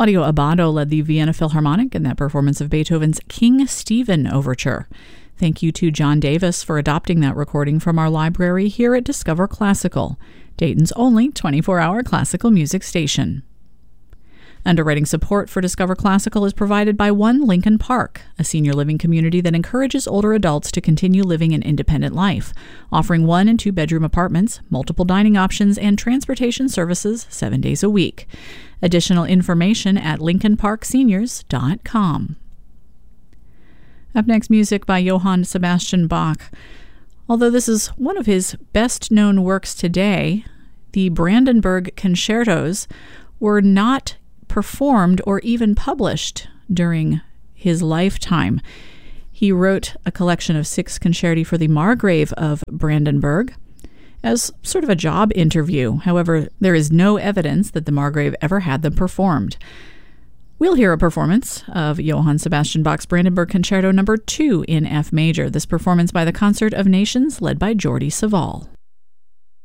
Claudio Abbado led the Vienna Philharmonic in that performance of Beethoven's King Stephen Overture. Thank you to John Davis for adopting that recording from our library here at Discover Classical, Dayton's only 24-hour classical music station. Underwriting support for Discover Classical is provided by One Lincoln Park, a senior living community that encourages older adults to continue living an independent life, offering 1- and 2-bedroom apartments, multiple dining options, and transportation services 7 days a week. Additional information at lincolnparkseniors.com. Up next, music by Johann Sebastian Bach. Although this is one of his best-known works today, the Brandenburg Concertos were not performed or even published during his lifetime. He wrote a collection of 6 concerti for the Margrave of Brandenburg as sort of a job interview. However, there is no evidence that the Margrave ever had them performed. We'll hear a performance of Johann Sebastian Bach's Brandenburg Concerto No. 2 in F major, this performance by the Concert of Nations led by Jordi Savall.